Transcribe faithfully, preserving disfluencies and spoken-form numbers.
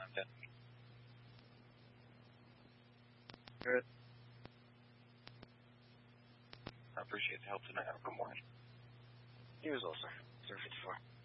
content. Good. I appreciate the help tonight. Have a good morning. You as well, sir. zero fifty-four.